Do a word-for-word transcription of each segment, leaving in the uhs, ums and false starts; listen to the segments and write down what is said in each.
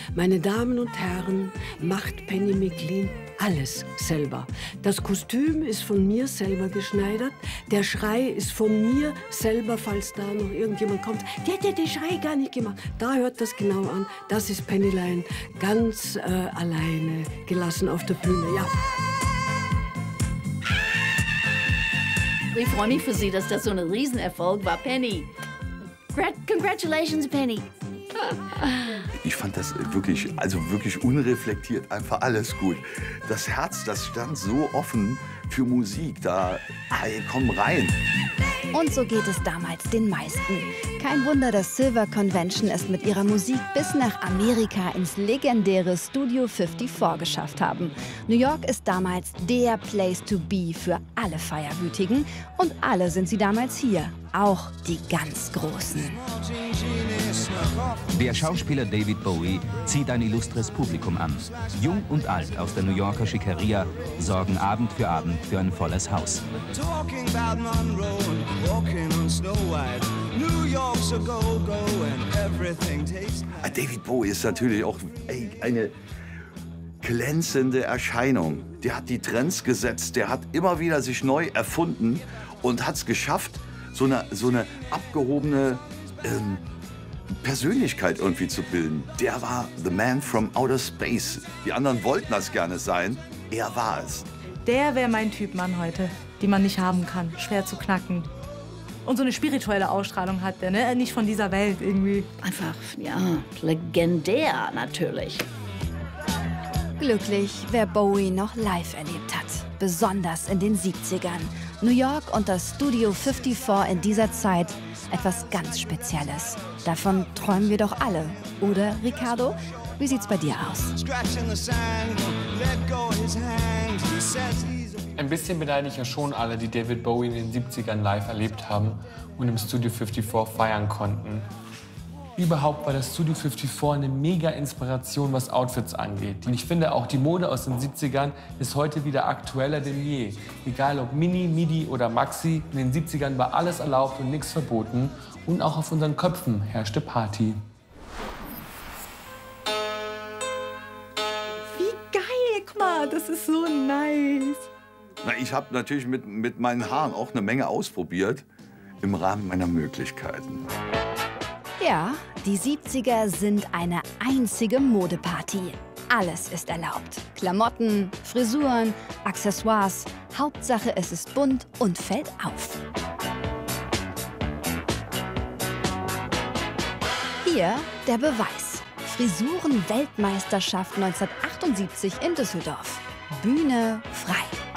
Meine Damen und Herren, macht Penny McLean alles selber. Das Kostüm ist von mir selber geschneidert. Der Schrei ist von mir selber, falls da noch irgendjemand kommt. Die hätte den Schrei gar nicht gemacht. Da hört das genau an. Das ist Pennyline ganz äh, alleine gelassen auf der Bühne. Ja. Ich freue mich für Sie, dass das so ein Riesenerfolg war, Penny. Congratulations, Penny. Ich fand das wirklich, also wirklich unreflektiert, einfach alles gut. Das Herz, das stand so offen für Musik, da, hey, komm rein. Und so geht es damals den meisten. Kein Wunder, dass Silver Convention es mit ihrer Musik bis nach Amerika ins legendäre Studio vierundfünfzig geschafft haben. New York ist damals der Place to be für alle Feierwütigen. Und alle sind sie damals hier, auch die ganz Großen. Der Schauspieler David Bowie zieht ein illustres Publikum an. Jung und alt aus der New Yorker Schickeria sorgen Abend für Abend für ein volles Haus. David Bowie ist natürlich auch ey, eine glänzende Erscheinung. Der hat die Trends gesetzt, der hat immer wieder sich neu erfunden und hat es geschafft, so eine, so eine abgehobene ähm, Persönlichkeit irgendwie zu bilden. Der war the man from outer space. Die anderen wollten das gerne sein, er war es. Der wäre mein Typ Mann heute, die man nicht haben kann, schwer zu knacken. Und so eine spirituelle Ausstrahlung hat der, ne? Nicht von dieser Welt irgendwie. Einfach, ja, legendär natürlich. Glücklich, wer Bowie noch live erlebt hat. Besonders in den siebzigern. New York und das Studio vierundfünfzig in dieser Zeit etwas ganz Spezielles. Davon träumen wir doch alle, oder, Ricardo? Wie sieht's bei dir aus? Ein bisschen beneide ich ja schon alle, die David Bowie in den siebzigern live erlebt haben und im Studio vierundfünfzig feiern konnten. Überhaupt war das Studio vierundfünfzig eine mega Inspiration, was Outfits angeht. Und ich finde, auch die Mode aus den siebzigern ist heute wieder aktueller denn je. Egal ob Mini, Midi oder Maxi, in den siebzigern war alles erlaubt und nichts verboten. Und auch auf unseren Köpfen herrschte Party. Wie geil, guck mal, das ist so nice. Na, ich habe natürlich mit, mit meinen Haaren auch eine Menge ausprobiert, im Rahmen meiner Möglichkeiten. Ja, die siebziger sind eine einzige Modeparty. Alles ist erlaubt. Klamotten, Frisuren, Accessoires. Hauptsache, es ist bunt und fällt auf. Hier der Beweis. Frisuren-Weltmeisterschaft neunzehnhundertachtundsiebzig in Düsseldorf. Bühne frei.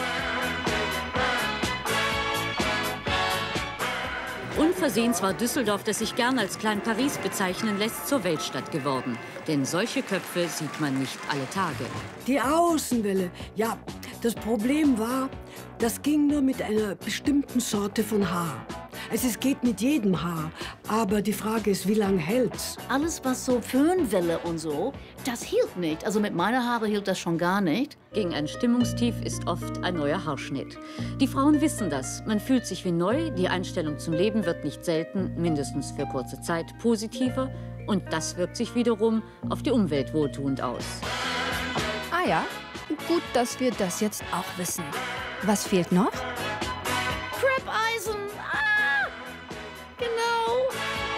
Unversehens war Düsseldorf, das sich gern als Klein Paris bezeichnen lässt, zur Weltstadt geworden. Denn solche Köpfe sieht man nicht alle Tage. Die Außenwelle, ja, das Problem war, das ging nur mit einer bestimmten Sorte von Haar. Also es geht mit jedem Haar, aber die Frage ist, wie lange hält's? Alles, was so Föhnwelle und so, das hielt nicht. Also mit meiner Haare hielt das schon gar nicht. Gegen ein Stimmungstief ist oft ein neuer Haarschnitt. Die Frauen wissen das. Man fühlt sich wie neu, die Einstellung zum Leben wird nicht selten, mindestens für kurze Zeit, positiver. Und das wirkt sich wiederum auf die Umwelt wohltuend aus. Ah ja, gut, dass wir das jetzt auch wissen. Was fehlt noch? Crepe-Eisen! Ah! Genau!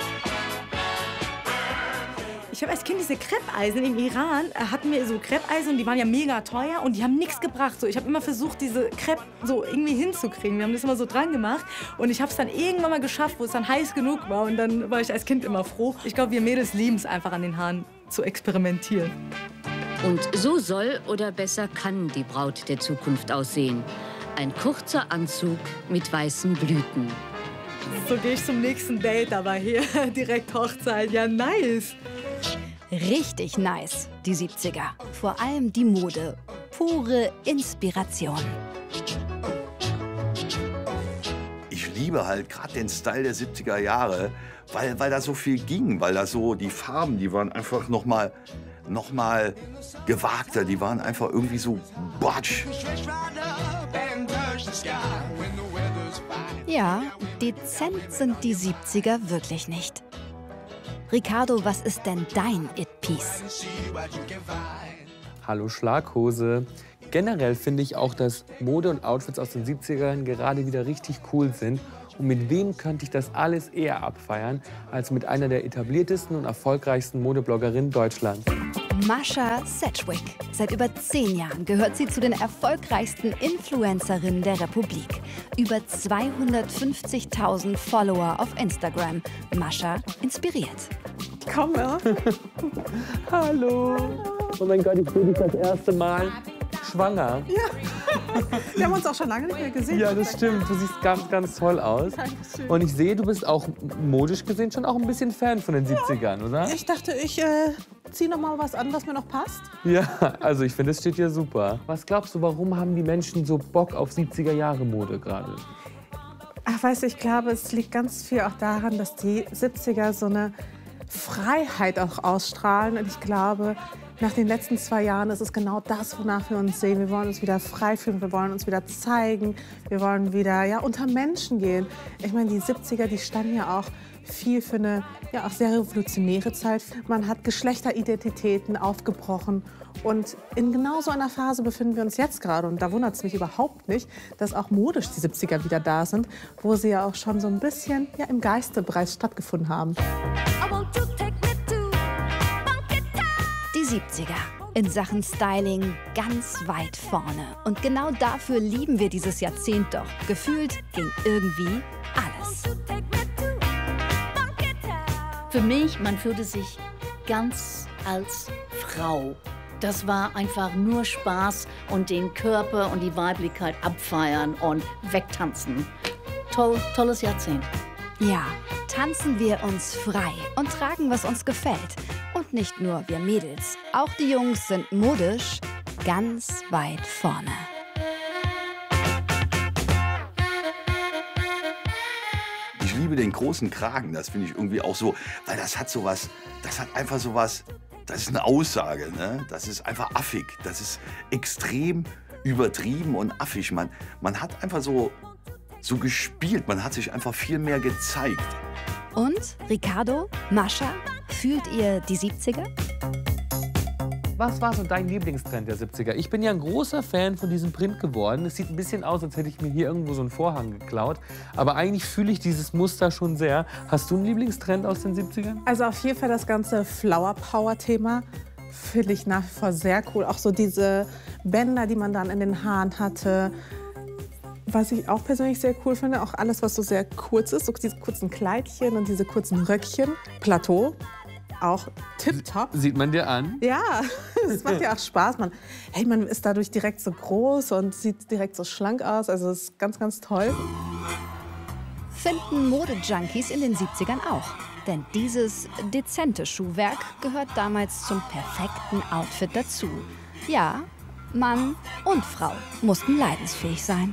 Ich habe als Kind diese Crepe-Eisen im Iran, äh, hatten wir so Crepe-Eisen und die waren ja mega teuer und die haben nichts gebracht. So, ich habe immer versucht, diese Crepe so irgendwie hinzukriegen. Wir haben das immer so dran gemacht und ich habe es dann irgendwann mal geschafft, wo es dann heiß genug war und dann war ich als Kind immer froh. Ich glaube, wir Mädels lieben es einfach an den Haaren zu experimentieren. Und so soll oder besser kann die Braut der Zukunft aussehen. Ein kurzer Anzug mit weißen Blüten. So gehe ich zum nächsten Date, aber hier direkt Hochzeit. Ja, nice. Richtig nice, die siebziger. Vor allem die Mode. Pure Inspiration. Ich liebe halt gerade den Style der siebziger Jahre, weil, weil da so viel ging, weil da so die Farben, die waren einfach noch mal, noch mal gewagter, die waren einfach irgendwie so batsch. Ja, dezent sind die siebziger wirklich nicht. Ricardo, was ist denn dein It-Piece? Hallo Schlaghose. Generell finde ich auch, dass Mode und Outfits aus den siebzigern gerade wieder richtig cool sind. Und mit wem könnte ich das alles eher abfeiern, als mit einer der etabliertesten und erfolgreichsten Modebloggerinnen Deutschlands. Mascha Sedgwick. Seit über zehn Jahren gehört sie zu den erfolgreichsten Influencerinnen der Republik. Über zweihundertfünfzigtausend Follower auf Instagram. Mascha inspiriert. Komm, ja. Hallo. Oh mein Gott, ich sehe dich das erste Mal schwanger. Ja, wir haben uns auch schon lange nicht mehr gesehen. Ja, das stimmt. Du siehst ganz, ganz toll aus. Dankeschön. Und ich sehe, du bist auch modisch gesehen schon auch ein bisschen Fan von den siebzigern, oder? Ich dachte, ich äh, ziehe noch mal was an, was mir noch passt. Ja, also ich finde, es steht dir super. Was glaubst du, warum haben die Menschen so Bock auf siebziger-Jahre-Mode gerade? Ach, weißt du, ich glaube, es liegt ganz viel auch daran, dass die siebziger so eine Freiheit auch ausstrahlen. Und ich glaube, nach den letzten zwei Jahren ist es genau das, wonach wir uns sehen. Wir wollen uns wieder frei fühlen, wir wollen uns wieder zeigen, wir wollen wieder ja, unter Menschen gehen. Ich meine, die siebziger, die standen ja auch viel für eine ja, auch sehr revolutionäre Zeit. Man hat Geschlechteridentitäten aufgebrochen. Und in genau so einer Phase befinden wir uns jetzt gerade. Und da wundert es mich überhaupt nicht, dass auch modisch die siebziger wieder da sind, wo sie ja auch schon so ein bisschen ja, im Geiste bereits stattgefunden haben. Die siebziger. In Sachen Styling ganz weit vorne. Und genau dafür lieben wir dieses Jahrzehnt doch. Gefühlt ging irgendwie alles. Für mich, man fühlte sich ganz als Frau. Das war einfach nur Spaß und den Körper und die Weiblichkeit abfeiern und wegtanzen. Toll, tolles Jahrzehnt. Ja, tanzen wir uns frei und tragen, was uns gefällt. Und nicht nur wir Mädels, auch die Jungs sind modisch ganz weit vorne. Ich liebe den großen Kragen, das finde ich irgendwie auch so, weil das hat sowas, das hat einfach sowas, das ist eine Aussage, ne? Das ist einfach affig, das ist extrem übertrieben und affig. Man, man hat einfach so, so gespielt, man hat sich einfach viel mehr gezeigt. Und, Ricardo, Mascha, fühlt ihr die siebziger? Was war so dein Lieblingstrend der siebziger? Ich bin ja ein großer Fan von diesem Print geworden. Es sieht ein bisschen aus, als hätte ich mir hier irgendwo so einen Vorhang geklaut. Aber eigentlich fühle ich dieses Muster schon sehr. Hast du einen Lieblingstrend aus den siebzigern? Also auf jeden Fall das ganze Flower Power Thema finde ich nach wie vor sehr cool. Auch so diese Bänder, die man dann in den Haaren hatte. Was ich auch persönlich sehr cool finde, auch alles, was so sehr kurz ist, so diese kurzen Kleidchen und diese kurzen Röckchen. Plateau, auch tipptopp. Sieht man dir an? Ja, es macht ja auch Spaß. Man, hey, man ist dadurch direkt so groß und sieht direkt so schlank aus. Also es ist ganz, ganz toll. Finden Modejunkies in den siebzigern auch. Denn dieses dezente Schuhwerk gehört damals zum perfekten Outfit dazu. Ja, Mann und Frau mussten leidensfähig sein.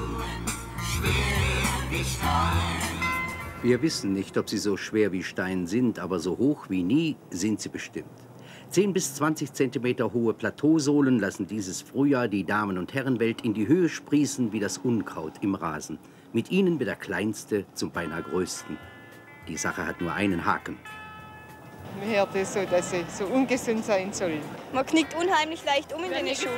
Wir wissen nicht, ob sie so schwer wie Stein sind, aber so hoch wie nie sind sie bestimmt. zehn bis zwanzig Zentimeter hohe Plateausohlen lassen dieses Frühjahr die Damen- und Herrenwelt in die Höhe sprießen wie das Unkraut im Rasen. Mit ihnen wird der Kleinste zum beinahe Größten. Die Sache hat nur einen Haken. Man hört es so, dass sie so ungesund sein soll. Man knickt unheimlich leicht um in den Schuhen.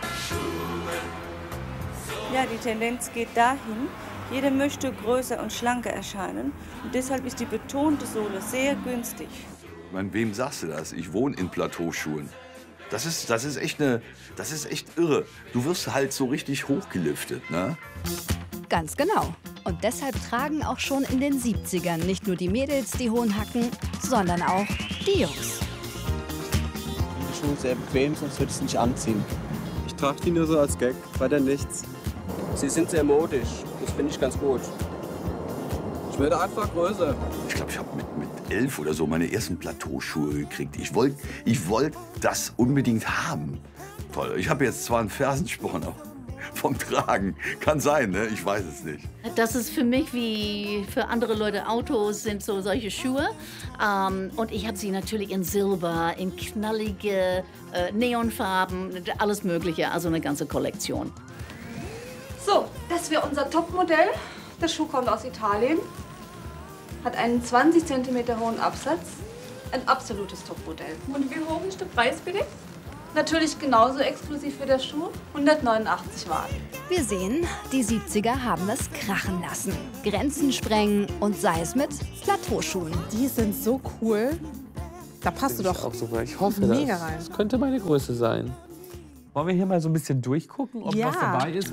Ja, die Tendenz geht dahin. Jeder möchte größer und schlanker erscheinen. Und deshalb ist die betonte Sohle sehr günstig. Ich meine, wem sagst du das? Ich wohne in Plateauschuhen. Das ist, das ist echt eine, das ist echt irre. Du wirst halt so richtig hochgeliftet, ne? Ganz genau. Und deshalb tragen auch schon in den siebzigern nicht nur die Mädels die hohen Hacken, sondern auch die Jungs. Die Schuhe sehr bequem, sonst würde ich es nicht anziehen. Ich trage die nur so als Gag, weiter nichts. Sie sind sehr modisch, das finde ich ganz gut. Ich werde einfach größer. Ich glaube, ich habe mit, mit elf oder so meine ersten Plateauschuhe gekriegt. Ich wollte ich wollt das unbedingt haben. Toll. Ich habe jetzt zwar einen Fersensporn vom Tragen. Kann sein, ne? Ich weiß es nicht. Das ist für mich wie für andere Leute Autos sind so solche Schuhe. Ähm, und ich habe sie natürlich in Silber, in knallige äh, Neonfarben, alles Mögliche. Also eine ganze Kollektion. So, das wäre unser Topmodell. Der Schuh kommt aus Italien, hat einen zwanzig Zentimeter hohen Absatz, ein absolutes Topmodell. Und wie hoch ist der Preis bitte? Natürlich genauso exklusiv wie der Schuh, hundertneunundachtzig Mark. Wir sehen, die siebziger haben es krachen lassen. Grenzen sprengen und sei es mit Plateauschuhen. Die sind so cool. Da passt du doch auch super. Ich hoffe, mega das. rein. Das könnte meine Größe sein. Wollen wir hier mal so ein bisschen durchgucken, ob Ja. was dabei ist?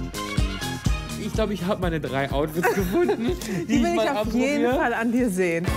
Ich glaube, ich habe meine drei Outfits gefunden, die, Die will ich mal ich auf jeden anprobiere. Fall an dir sehen.